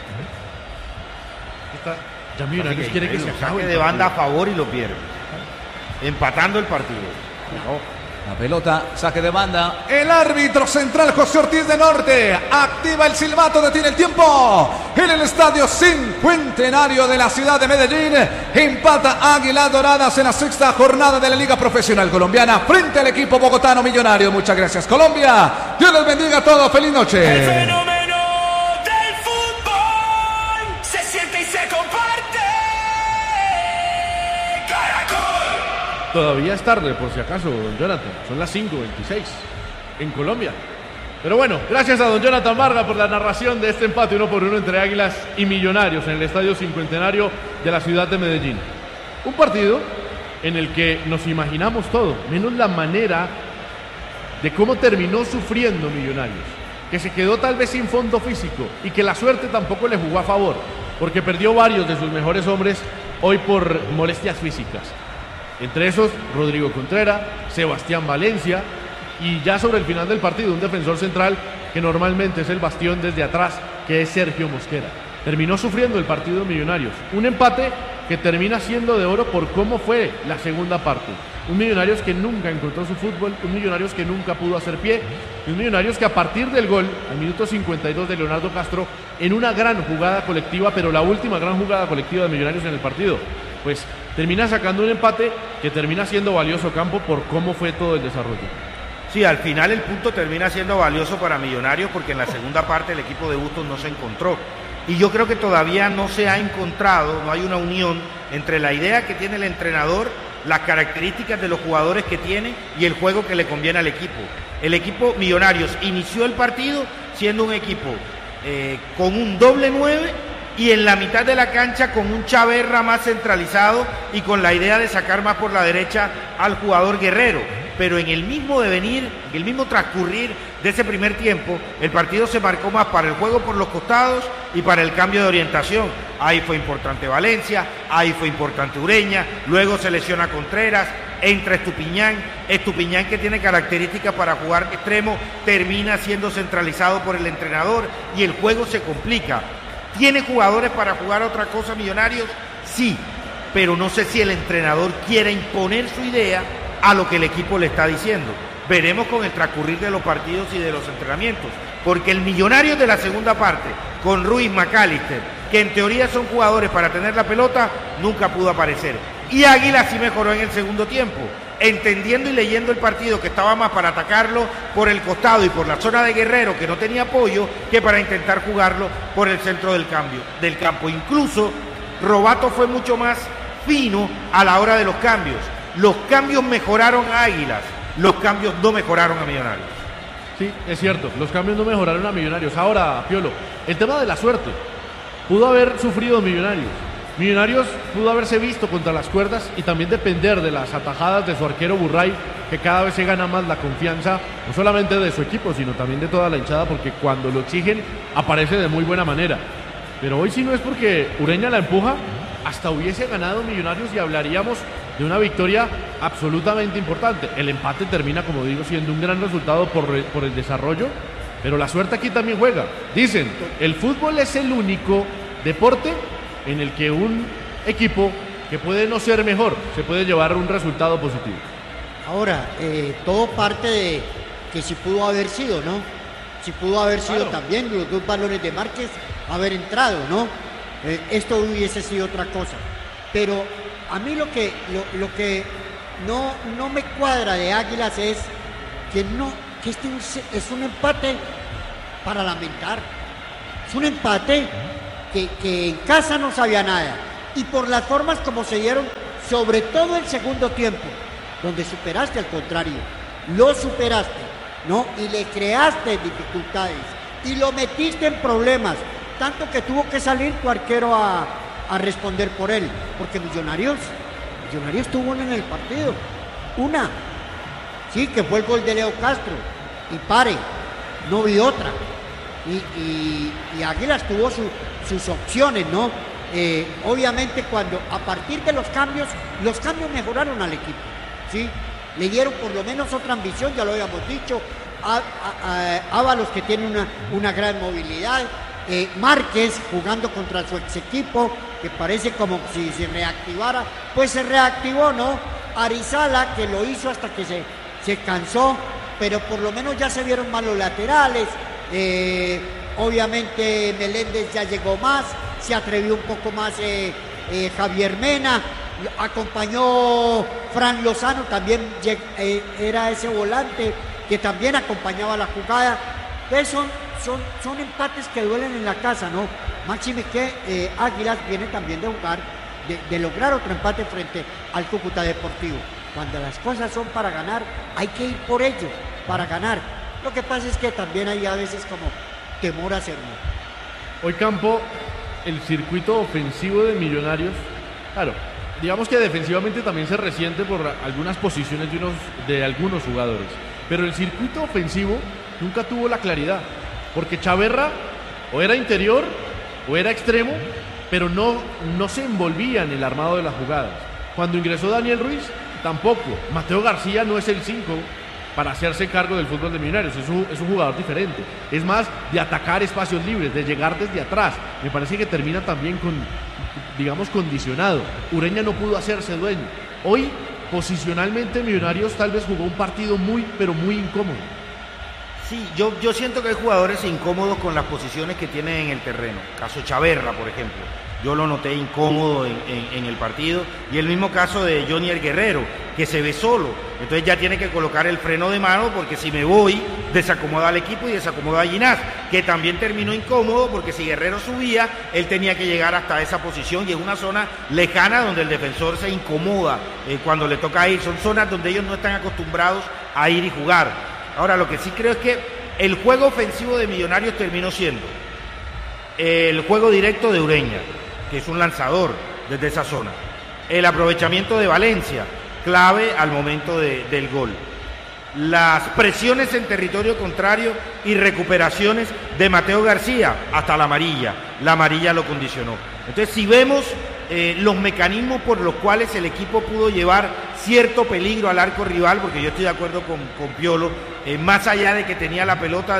Ya Millonarios quiere que se acabe saque de banda a favor y lo pierde. Empatando el partido. La pelota, saque de banda. El árbitro central José Ortiz de Norte activa el silbato, detiene el tiempo. En el estadio Cincuentenario de la ciudad de Medellín, empata Águilas Doradas en la 6ª jornada de la Liga Profesional Colombiana frente al equipo bogotano Millonario. Muchas gracias, Colombia. Dios les bendiga a todos. Feliz noche. El fenómeno del fútbol se siente y se comparte. Caracol. Todavía es tarde, por si acaso, don Jonathan. Son las 5:26 en Colombia. Pero bueno, gracias a don Jonathan Vargas por la narración de este empate 1-1 entre Águilas y Millonarios en el Estadio Cincuentenario de la ciudad de Medellín. Un partido en el que nos imaginamos todo, menos la manera de cómo terminó sufriendo Millonarios, que se quedó tal vez sin fondo físico y que la suerte tampoco le jugó a favor, porque perdió varios de sus mejores hombres hoy por molestias físicas. Entre esos, Rodrigo Contreras, Sebastián Valencia y ya sobre el final del partido, un defensor central que normalmente es el bastión desde atrás, que es Sergio Mosquera. Terminó sufriendo el partido de Millonarios. Un empate que termina siendo de oro por cómo fue la segunda parte. Un Millonarios que nunca encontró su fútbol, un Millonarios que nunca pudo hacer pie, y un Millonarios que a partir del gol, al minuto 52 de Leonardo Castro, en una gran jugada colectiva, pero la última gran jugada colectiva de Millonarios en el partido, pues termina sacando un empate que termina siendo valioso, Campo, por cómo fue todo el desarrollo. Sí, al final el punto termina siendo valioso para Millonarios porque en la segunda parte el equipo de Bustos no se encontró. Y yo creo que todavía no se ha encontrado, no hay una unión entre la idea que tiene el entrenador, las características de los jugadores que tiene y el juego que le conviene al equipo. El equipo Millonarios inició el partido siendo un equipo con un doble 9 y en la mitad de la cancha con un Chaverra más centralizado y con la idea de sacar más por la derecha al jugador Guerrero. Pero en el mismo devenir, en el mismo transcurrir de ese primer tiempo, el partido se marcó más para el juego por los costados y para el cambio de orientación. Ahí fue importante Valencia, ahí fue importante Ureña, luego se lesiona Contreras, entra Estupiñán que tiene características para jugar extremo, termina siendo centralizado por el entrenador y el juego se complica. ¿Tiene jugadores para jugar otra cosa Millonarios? Sí, pero no sé si el entrenador quiere imponer su idea a lo que el equipo le está diciendo. Veremos con el transcurrir de los partidos y de los entrenamientos, porque el Millonarios de la segunda parte, con Ruiz, McAllister, que en teoría son jugadores para tener la pelota, nunca pudo aparecer. Y Águila sí mejoró en el segundo tiempo, entendiendo y leyendo el partido que estaba más para atacarlo por el costado y por la zona de Guerrero, que no tenía apoyo, que para intentar jugarlo por el centro del campo. Incluso Robato fue mucho más fino a la hora de los cambios. Los cambios mejoraron a Águilas, los cambios no mejoraron a Millonarios. Sí, es cierto, los cambios no mejoraron a Millonarios. Ahora, Piolo, el tema de la suerte. Pudo haber sufrido Millonarios. Millonarios pudo haberse visto contra las cuerdas y también depender de las atajadas de su arquero Burray, que cada vez se gana más la confianza, no solamente de su equipo, sino también de toda la hinchada, porque cuando lo exigen, aparece de muy buena manera. Pero hoy, si no es porque Ureña la empuja, hasta hubiese ganado Millonarios y hablaríamos de una victoria absolutamente importante. El empate termina, como digo, siendo un gran resultado por el desarrollo, pero la suerte aquí también juega. Dicen, el fútbol es el único deporte en el que un equipo que puede no ser mejor se puede llevar un resultado positivo. Ahora, todo parte de que si pudo haber sido, ¿no? Si pudo haber sido también los dos balones de Márquez haber entrado, ¿no? Esto hubiese sido otra cosa. Pero a mí lo que no me cuadra de Águilas es que este es un empate para lamentar. Es un empate que en casa no sabía nada. Y por las formas como se dieron, sobre todo el segundo tiempo, donde superaste al contrario, lo superaste, ¿no? Y le creaste dificultades y lo metiste en problemas, tanto que tuvo que salir tu arquero a responder por él, porque Millonarios tuvo una en el partido, una, sí, que fue el gol de Leo Castro, y pare, no vi otra, y Águilas tuvo sus opciones, ¿no? Obviamente cuando a partir de los cambios mejoraron al equipo, ¿sí? Le dieron por lo menos otra ambición, ya lo habíamos dicho, Ábalos, que tiene una gran movilidad, Márquez jugando contra su ex equipo, que parece como si se reactivara, pues se reactivó, ¿no? Arizala, que lo hizo hasta que se cansó, pero por lo menos ya se vieron más los laterales. Obviamente Meléndez ya llegó más, se atrevió un poco más Javier Mena, acompañó Fran Lozano, también era ese volante que también acompañaba la jugada. Entonces son empates que duelen en la casa, ¿no? Máxime que Águilas viene también de jugar, de lograr otro empate frente al Cúcuta Deportivo. Cuando las cosas son para ganar, hay que ir por ello, para ganar. Lo que pasa es que también hay a veces como temor a hacerlo. Hoy, Campo, el circuito ofensivo de Millonarios, claro, digamos que defensivamente también se resiente por algunas posiciones de algunos jugadores, pero el circuito ofensivo nunca tuvo la claridad, porque Chaverra o era interior o era extremo, pero no se envolvía en el armado de las jugadas. Cuando ingresó Daniel Ruiz, tampoco. Mateo García no es el 5 para hacerse cargo del fútbol de Millonarios, es un jugador diferente, es más de atacar espacios libres, de llegar desde atrás. Me parece que termina también condicionado. Ureña no pudo hacerse dueño. Hoy, posicionalmente, Millonarios tal vez jugó un partido pero muy incómodo. Sí, yo siento que hay jugadores incómodos con las posiciones que tienen en el terreno. Caso Chaverra, por ejemplo. Yo lo noté incómodo en el partido. Y el mismo caso de Jonier Guerrero, que se ve solo. Entonces ya tiene que colocar el freno de mano, porque si me voy, desacomoda al equipo y desacomoda a Ginás, que también terminó incómodo, porque si Guerrero subía, él tenía que llegar hasta esa posición, y es una zona lejana donde el defensor se incomoda cuando le toca ir. Son zonas donde ellos no están acostumbrados a ir y jugar. Ahora, lo que sí creo es que el juego ofensivo de Millonarios terminó siendo el juego directo de Ureña, que es un lanzador desde esa zona. El aprovechamiento de Valencia, clave al momento del gol. Las presiones en territorio contrario y recuperaciones de Mateo García hasta la amarilla. La amarilla lo condicionó. Entonces, si vemos los mecanismos por los cuales el equipo pudo llevar cierto peligro al arco rival, porque yo estoy de acuerdo con Piolo, más allá de que tenía la pelota,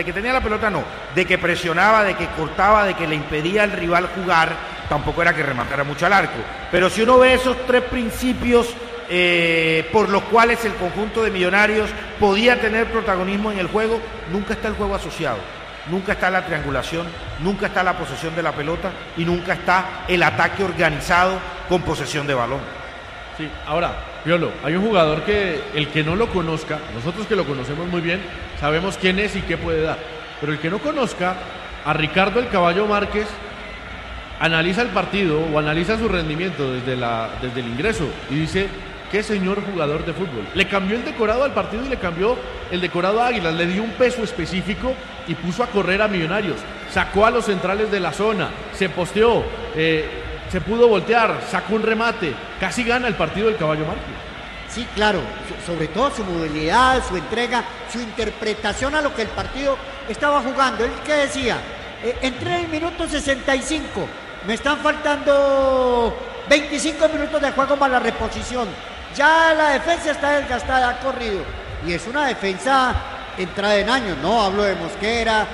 de que presionaba, de que cortaba, de que le impedía al rival jugar, tampoco era que rematara mucho al arco. Pero si uno ve esos tres principios por los cuales el conjunto de Millonarios podía tener protagonismo en el juego, nunca está el juego asociado. Nunca está la triangulación, nunca está la posesión de la pelota y nunca está el ataque organizado con posesión de balón. Sí, ahora, Piolo, hay un jugador que el que no lo conozca, nosotros que lo conocemos muy bien, sabemos quién es y qué puede dar. Pero el que no conozca a Ricardo el Caballo Márquez, analiza el partido o analiza su rendimiento desde el ingreso y dice: qué señor jugador de fútbol. Le cambió el decorado al partido y le cambió el decorado a Águilas, le dio un peso específico y puso a correr a Millonarios, sacó a los centrales de la zona, se posteó, se pudo voltear, sacó un remate, casi gana el partido del Caballo Márquez. Sí, claro, sobre todo su movilidad, su entrega, su interpretación a lo que el partido estaba jugando. Él que decía, entré en el minuto 65, me están faltando 25 minutos de juego para la reposición. Ya la defensa está desgastada, ha corrido. Y es una defensa entrada en años, ¿no? Hablo de Mosquera,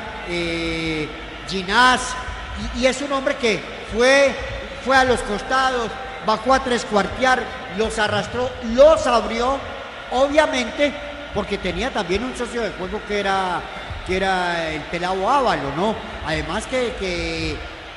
Ginás, y es un hombre que fue a los costados, bajó a trescuartear, los arrastró, los abrió, obviamente, porque tenía también un socio de juego que era el pelado Ávalo, ¿no? Además que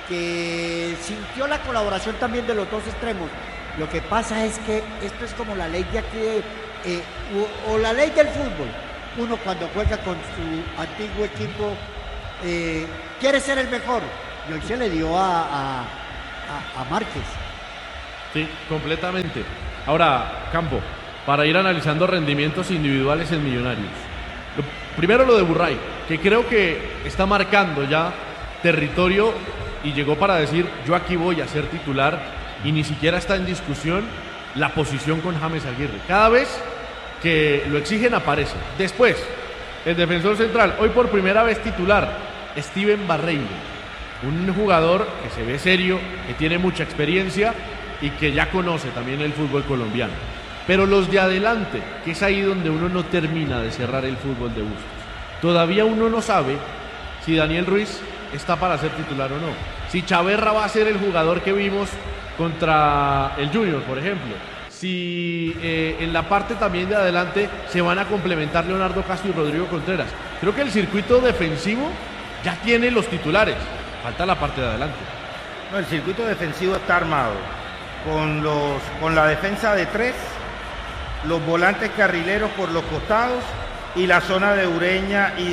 sintió la colaboración también de los dos extremos. Lo que pasa es que esto es como la ley de aquí, o la ley del fútbol. Uno cuando juega con su antiguo equipo quiere ser el mejor, y hoy se le dio a Márquez. Sí, completamente. Ahora, Campo, para ir analizando rendimientos individuales en Millonarios. Primero lo de Burray, que creo que está marcando ya territorio y llegó para decir: yo aquí voy a ser titular, y ni siquiera está en discusión la posición con James Aguirre. Cada vez que lo exigen aparece. Después, el defensor central, hoy por primera vez titular, Steven Barreiro, un jugador que se ve serio, que tiene mucha experiencia y que ya conoce también el fútbol colombiano. Pero los de adelante, que es ahí donde uno no termina de cerrar el fútbol de Bustos. Todavía uno no sabe si Daniel Ruiz está para ser titular o no. Si Chaverra va a ser el jugador que vimos contra el Junior, por ejemplo. si en la parte también de adelante se van a complementar Leonardo Castro y Rodrigo Contreras. Creo que el circuito defensivo ya tiene los titulares, falta la parte de adelante. No, el circuito defensivo está armado con la defensa de 3, los volantes carrileros por los costados y la zona de Ureña y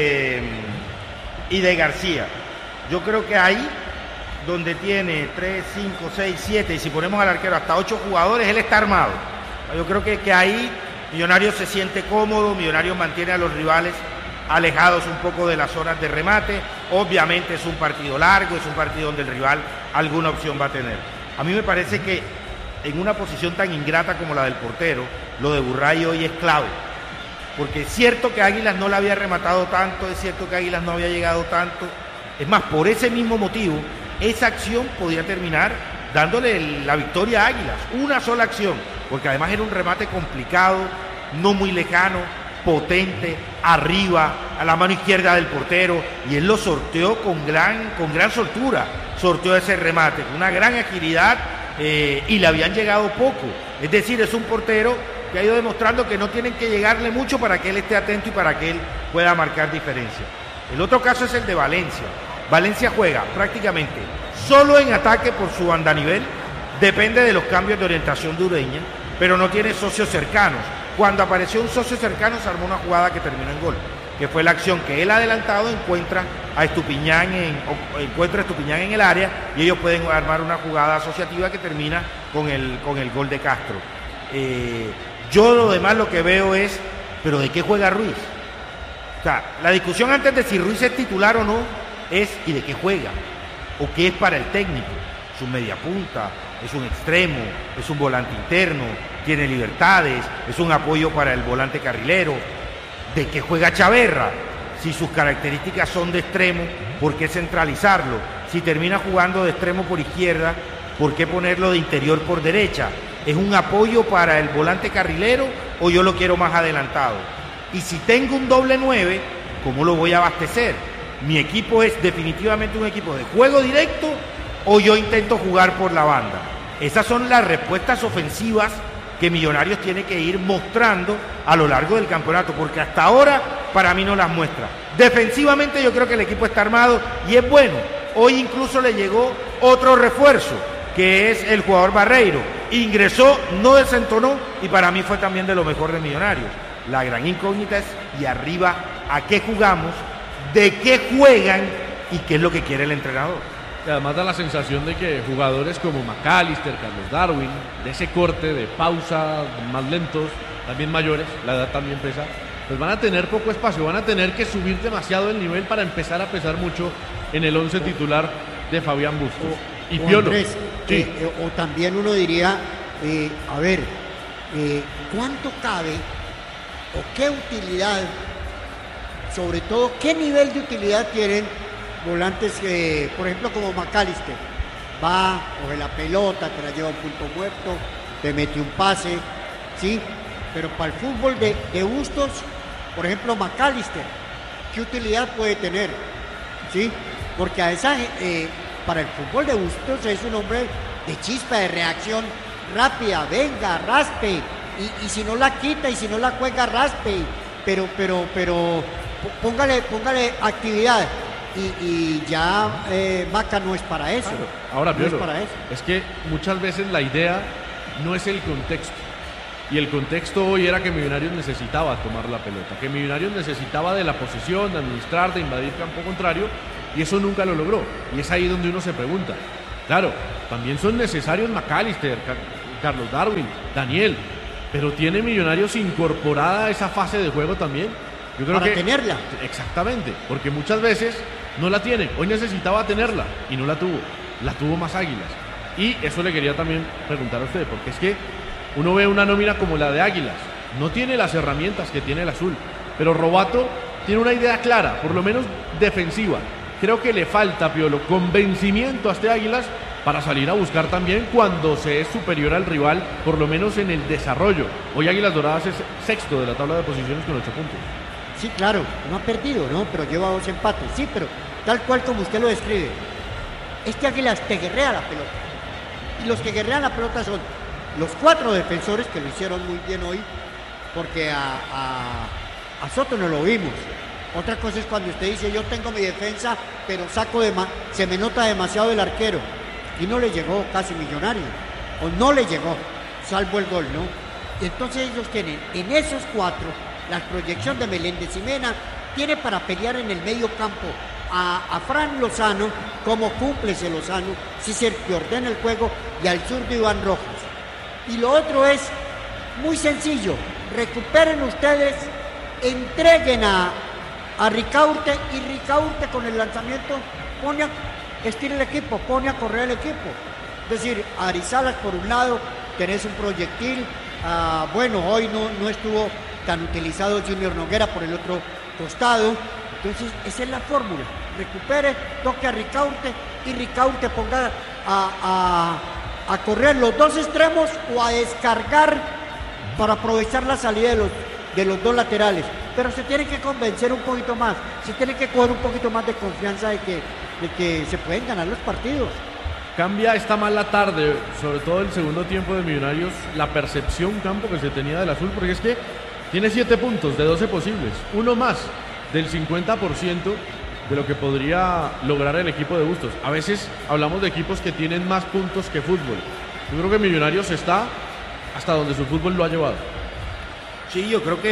de García. Yo creo que ahí, donde tiene 3, 5, 6, 7, y si ponemos al arquero hasta 8 jugadores, él está armado. Yo creo que ahí Millonarios se siente cómodo, Millonarios mantiene a los rivales alejados un poco de las zonas de remate. Obviamente es un partido largo, es un partido donde el rival alguna opción va a tener. A mí me parece que en una posición tan ingrata como la del portero, lo de Burray hoy es clave. Porque es cierto que Águilas no la había rematado tanto, es cierto que Águilas no había llegado tanto. Es más, por ese mismo motivo, esa acción podía terminar dándole la victoria a Águilas. Una sola acción, porque además era un remate complicado, no muy lejano, potente, arriba, a la mano izquierda del portero, y él lo sorteó con gran soltura, sorteó ese remate, con una gran agilidad, y le habían llegado poco. Es decir, es un portero que ha ido demostrando que no tienen que llegarle mucho para que él esté atento y para que él pueda marcar diferencia. El otro caso es el de Valencia. Valencia juega prácticamente solo en ataque por su andanivel, depende de los cambios de orientación de Ureña, pero no tiene socios cercanos. Cuando apareció un socio cercano se armó una jugada que terminó en gol, que fue la acción que él adelantado encuentra a Estupiñán en el área, y ellos pueden armar una jugada asociativa que termina con el gol de Castro. Yo lo demás lo que veo es, ¿pero de qué juega Ruiz? O sea, la discusión antes de si Ruiz es titular o no es ¿y de qué juega? ¿O qué es para el técnico? ¿Es un mediapunta? ¿Es un extremo? ¿Es un volante interno? ¿Tiene libertades? ¿Es un apoyo para el volante carrilero? ¿De qué juega Chaverra? Si sus características son de extremo, ¿por qué centralizarlo? Si termina jugando de extremo por izquierda, ¿por qué ponerlo de interior por derecha? ¿Es un apoyo para el volante carrilero o yo lo quiero más adelantado? Y si tengo un doble 9, ¿cómo lo voy a abastecer? ¿Mi equipo es definitivamente un equipo de juego directo o yo intento jugar por la banda? Esas son las respuestas ofensivas que Millonarios tiene que ir mostrando a lo largo del campeonato, porque hasta ahora para mí no las muestra. Defensivamente yo creo que el equipo está armado y es bueno. Hoy incluso le llegó otro refuerzo, que es el jugador Barreiro. Ingresó, no desentonó y para mí fue también de lo mejor de Millonarios. La gran incógnita es, ¿y arriba a qué jugamos? ¿De qué juegan? ¿Y qué es lo que quiere el entrenador? Y además da la sensación de que jugadores como McAllister, Carlos Darwin, de ese corte, de pausa, más lentos, también mayores, la edad también pesa, pues van a tener poco espacio, van a tener que subir demasiado el nivel para empezar a pesar mucho en el 11 titular de Fabián Bustos. Y Piolo. Andrés, sí. O también uno diría, ¿cuánto cabe o qué utilidad, sobre todo qué nivel de utilidad tienen volantes por ejemplo como McAllister? Va, coge la pelota, te la lleva a un punto muerto, te mete un pase, ¿sí? Pero para el fútbol de Bustos, por ejemplo McAllister, ¿qué utilidad puede tener? ¿Sí? Porque a esa para el fútbol de Bustos es un hombre de chispa, de reacción rápida, venga, raspe, y si no la quita y si no la juega, raspe, pero póngale actividad, y ya Maca no es para eso. Claro. Ahora, no Piolo, es para eso. Es que muchas veces la idea no es el contexto, y el contexto hoy era que Millonarios necesitaba tomar la pelota, que Millonarios necesitaba de la posesión, de administrar, de invadir campo contrario, y eso nunca lo logró. Y es ahí donde uno se pregunta, claro, también son necesarios McAllister, Carlos Darwin, Daniel, pero ¿tiene Millonarios incorporada esa fase de juego también? Yo creo para que tenerla. Exactamente, porque muchas veces no la tiene. Hoy necesitaba tenerla y no la tuvo más Águilas. Y eso le quería también preguntar a usted, porque es que uno ve una nómina como la de Águilas, no tiene las herramientas que tiene el azul, pero Robato tiene una idea clara, por lo menos defensiva. Creo que le falta, Piolo, convencimiento a este Águilas para salir a buscar también cuando se es superior al rival, por lo menos en el desarrollo. Hoy Águilas Doradas es sexto de la tabla de posiciones con 8 puntos. Sí, claro, no ha perdido, ¿no? Pero lleva 2 empates, sí, pero tal cual como usted lo describe, este Águilas te guerrea la pelota. Y los que guerrean la pelota son los 4 defensores que lo hicieron muy bien hoy, porque a Soto no lo vimos. Otra cosa es cuando usted dice, yo tengo mi defensa, pero se me nota demasiado el arquero. Y no le llegó casi Millonario, o no le llegó, salvo el gol, ¿no? Y entonces ellos tienen, en esos 4, la proyección de Meléndez y Mena, tiene para pelear en el medio campo a Fran Lozano, como cúmplice Lozano, si se ordena el juego, y al zurdo Iván Rojas. Y lo otro es muy sencillo, recuperen ustedes, entreguen a Ricaurte, y Ricaurte con el lanzamiento estira el equipo, pone a correr el equipo. Es decir, Arizalas por un lado, tenés un proyectil, bueno, hoy no estuvo tan utilizado Junior Noguera por el otro costado. Entonces esa es la fórmula, recupere, toque a Ricaurte, y Ricaurte ponga a correr los 2 extremos o a descargar para aprovechar la salida de los 2 laterales. Pero se tiene que convencer un poquito más, se tiene que coger un poquito más de confianza de que se pueden ganar los partidos. Cambia esta mala tarde, sobre todo el segundo tiempo de Millonarios, la percepción campo que se tenía del azul, porque es que tiene 7 puntos de 12 posibles, uno más del 50% de lo que podría lograr el equipo de Bustos. A veces hablamos de equipos que tienen más puntos que fútbol. Yo creo que Millonarios está hasta donde su fútbol lo ha llevado. Sí, yo creo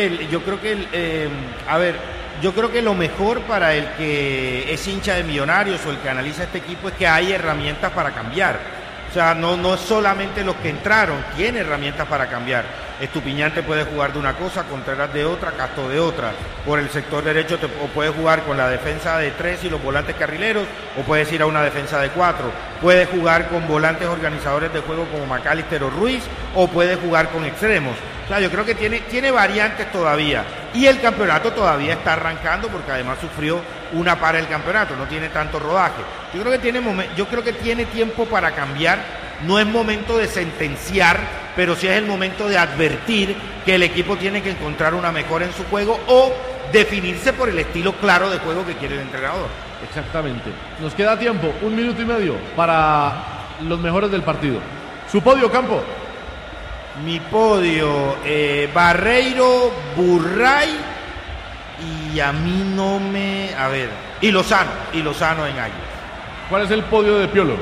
que lo mejor para el que es hincha de Millonarios o el que analiza este equipo es que hay herramientas para cambiar. O sea, no es solamente los que entraron, tiene herramientas para cambiar. Estupiñán te puede jugar de una cosa, Contreras de otra, Castro de otra. Por el sector derecho o puedes jugar con la defensa de 3 y los volantes carrileros, o puedes ir a una defensa de 4. Puedes jugar con volantes organizadores de juego como Macalister o Ruiz, o puedes jugar con extremos. O sea, yo creo que tiene variantes todavía. Y el campeonato todavía está arrancando, porque además sufrió una para el campeonato, no tiene tanto rodaje. Yo creo que tiene tiempo para cambiar. No es momento de sentenciar, pero sí es el momento de advertir que el equipo tiene que encontrar una mejora en su juego o definirse por el estilo claro de juego que quiere el entrenador. Exactamente. Nos queda tiempo, 1 minuto y medio para los mejores del partido. Su podio, Campo. Mi podio, Barreiro, Burray y a mí no me... A ver, y Lozano en Águilas. ¿Cuál es el podio de Piolo?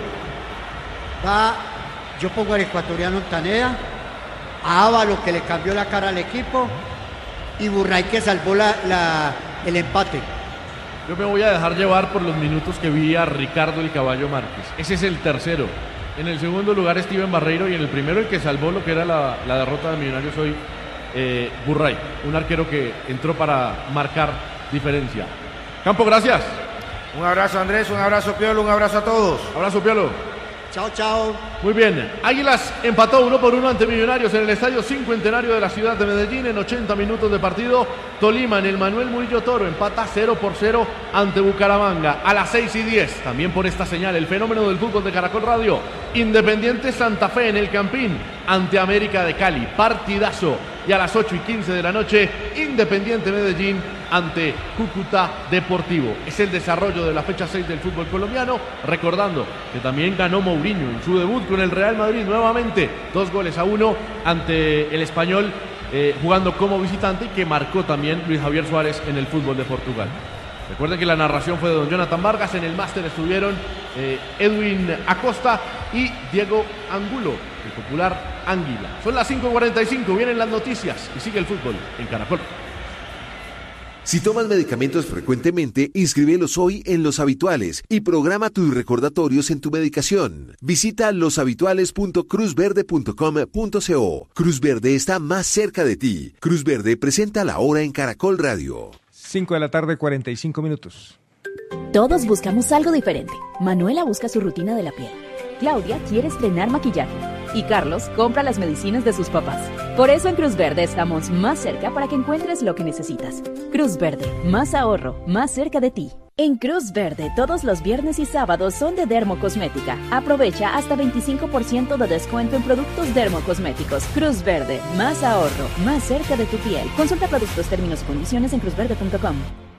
Yo pongo al ecuatoriano Taneda, a Ávalo que le cambió la cara al equipo, y Burray que salvó el empate. Yo me voy a dejar llevar por los minutos que vi a Ricardo el Caballo Márquez. Ese es el tercero. En el segundo lugar Steven Barreiro, y en el primero el que salvó lo que era la derrota de Millonarios hoy, Burray, un arquero que entró para marcar diferencia. Campo, gracias. Un abrazo, Andrés, un abrazo, Piolo, un abrazo a todos. Abrazo, Piolo. Chao, chao. Muy bien, Águilas empató 1-1 ante Millonarios en el Estadio Cincuentenario de la ciudad de Medellín en 80 minutos de partido. Tolima en el Manuel Murillo Toro empata 0-0 ante Bucaramanga a las 6:10. También por esta señal, el fenómeno del fútbol de Caracol Radio. Independiente Santa Fe en el Campín ante América de Cali, partidazo. Y a las 8:15 de la noche, Independiente Medellín ante Cúcuta Deportivo. Es el desarrollo de la fecha 6 del fútbol colombiano, recordando que también ganó Mourinho en su debut con el Real Madrid nuevamente, 2-1 ante el Español, jugando como visitante, y que marcó también Luis Javier Suárez en el fútbol de Portugal. Recuerden que la narración fue de don Jonathan Vargas, en el máster estuvieron Edwin Acosta y Diego Angulo, el popular Anguila. Son las 5:45, vienen las noticias y sigue el fútbol en Caracol. Si tomas medicamentos frecuentemente, inscríbelos hoy en Los Habituales y programa tus recordatorios en tu medicación. Visita loshabituales.cruzverde.com.co. Cruz Verde está más cerca de ti. Cruz Verde presenta la hora en Caracol Radio. 5:45 PM. Todos buscamos algo diferente. Manuela busca su rutina de la piel. Claudia quiere estrenar maquillaje. Y Carlos compra las medicinas de sus papás. Por eso en Cruz Verde estamos más cerca para que encuentres lo que necesitas. Cruz Verde, más ahorro, más cerca de ti. En Cruz Verde, todos los viernes y sábados son de Dermocosmética. Aprovecha hasta 25% de descuento en productos dermocosméticos. Cruz Verde, más ahorro, más cerca de tu piel. Consulta productos, términos y condiciones en cruzverde.com.